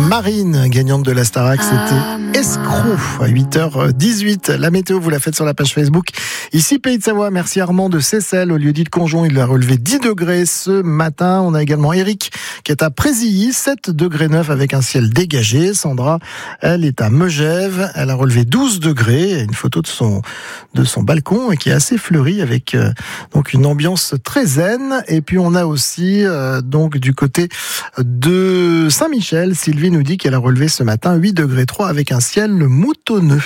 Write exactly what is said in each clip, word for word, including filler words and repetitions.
Marine, gagnante de la Starac, c'était Escroc à huit heures dix-huit. La météo, vous la faites sur la page Facebook. Ici, Pays de Savoie, merci Armand de Seyssel, au lieu-dit de Conjon, il a relevé dix degrés ce matin. On a également Eric qui est à Présilly, sept degrés neuf avec un ciel dégagé. Sandra, elle est à Megève, elle a relevé douze degrés. Une photo de son, de son balcon qui est assez fleuri avec euh, donc une ambiance très zen. Et puis on a aussi euh, donc du côté de Saint-Michel, Sylvie nous dit qu'elle a relevé ce matin huit degrés trois avec un ciel moutonneux.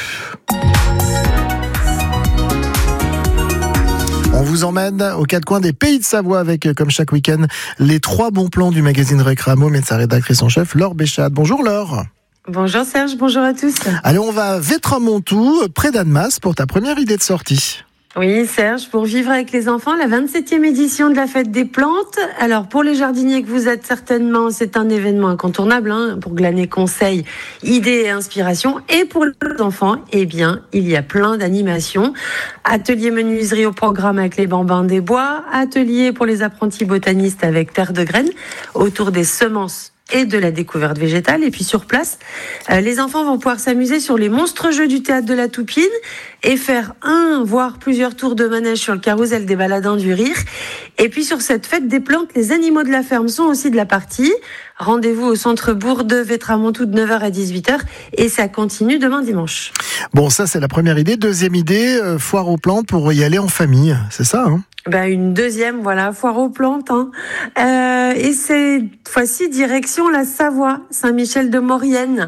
On vous emmène aux quatre coins des Pays de Savoie avec, comme chaque week-end, les trois bons plans du magazine Récramo, mais de sa rédactrice en chef, Laure Béchade. Bonjour Laure. Bonjour Serge, bonjour à tous. Allez, on va à Vétramontou, près d'Annemasse, pour ta première idée de sortie. Oui Serge, pour vivre avec les enfants, la vingt-septième édition de la fête des plantes. Alors pour les jardiniers que vous êtes certainement, c'est un événement incontournable hein, pour glaner conseils, idées et inspirations. Et pour les enfants, eh bien, il y a plein d'animations. Atelier menuiserie au programme avec les bambins des bois, atelier pour les apprentis botanistes avec terre de graines autour des semences et de la découverte végétale. Et puis sur place, euh, les enfants vont pouvoir s'amuser sur les monstres jeux du théâtre de la Toupine et faire un, voire plusieurs tours de manège sur le carrousel des baladins du rire. Et puis sur cette fête des plantes, les animaux de la ferme sont aussi de la partie. Rendez-vous au centre bourg de Vétramontou de neuf heures à dix-huit heures et ça continue demain dimanche. Bon, ça c'est la première idée. Deuxième idée, euh, foire aux plantes pour y aller en famille, c'est ça hein? Ben, une deuxième, voilà, foire aux plantes. Hein. Euh, et cette fois-ci, direction la Savoie, Saint-Michel de Maurienne.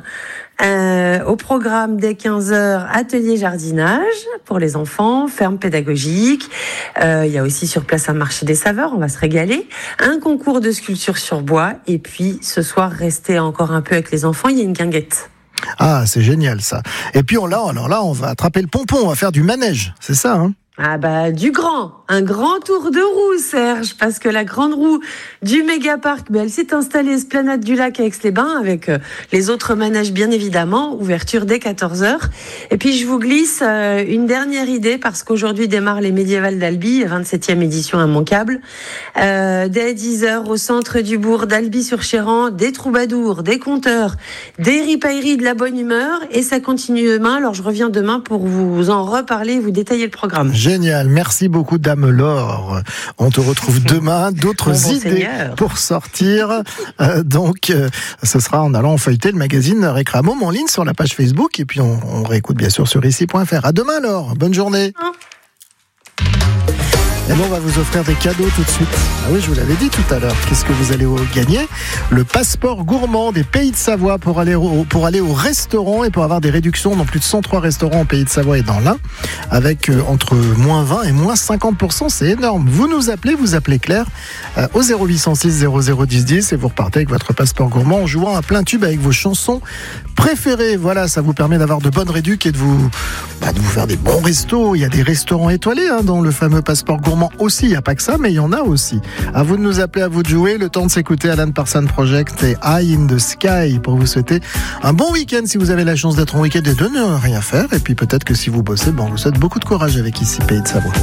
Euh, au programme dès quinze heures, atelier jardinage pour les enfants, ferme pédagogique. Euh, il y a aussi sur place un marché des saveurs, on va se régaler. Un concours de sculpture sur bois. Et puis, ce soir, restez encore un peu avec les enfants, il y a une guinguette. Ah, c'est génial ça. Et puis, on, là, alors là, on va attraper le pompon, on va faire du manège, c'est ça hein? Ah bah du grand, un grand tour de roue Serge, parce que la grande roue du Mégaparc, bah, elle s'est installée esplanade du lac à Aix-les-Bains avec euh, les autres manèges bien évidemment, ouverture dès quatorze heures. Et puis je vous glisse euh, une dernière idée parce qu'aujourd'hui démarre les médiévales d'Albi, vingt-septième édition immanquable. Euh, dès dix heures au centre du bourg d'Albi-sur-Chéran, des troubadours, des conteurs, des ripailleries de la bonne humeur et ça continue demain. Alors je reviens demain pour vous en reparler, vous détailler le programme. Génial, merci beaucoup Dame Laure. On te retrouve demain, d'autres bon idées Seigneur. Pour sortir. Euh, donc, euh, ce sera en allant feuilleter le magazine Récramo en ligne sur la page Facebook et puis on, on réécoute bien sûr sur ici point f r. À demain Laure, bonne journée. Oh. Et bon, on va vous offrir des cadeaux tout de suite. Ah oui, je vous l'avais dit tout à l'heure. Qu'est-ce que vous allez gagner ? Le passeport gourmand des Pays de Savoie pour aller au, pour aller au restaurant et pour avoir des réductions dans plus de cent trois restaurants au Pays de Savoie et dans l'Ain, avec euh, entre moins vingt et moins cinquante pour cent. C'est énorme. Vous nous appelez, vous appelez Claire euh, au zéro huit cent six zéro zéro dix dix et vous repartez avec votre passeport gourmand en jouant à plein tube avec vos chansons préférées. Voilà, ça vous permet d'avoir de bonnes réducs et de vous, bah, de vous faire des bons restos. Il y a des restaurants étoilés hein, dans le fameux passeport gourmand aussi, il n'y a pas que ça, mais il y en a aussi. À vous de nous appeler, à vous de jouer. Le temps de s'écouter Alan Parsons Project et Eye in the Sky pour vous souhaiter un bon week-end si vous avez la chance d'être en week-end et de ne rien faire. Et puis peut-être que si vous bossez, bon, on vous souhaite beaucoup de courage avec ici Pays de Savoie.